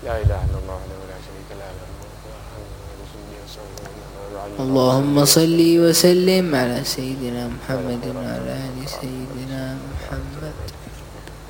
لا إله إلا الله وحده لا شريك له له الملك اللهم صل وسلم على سيدنا محمد وعلى آل سيدنا محمد.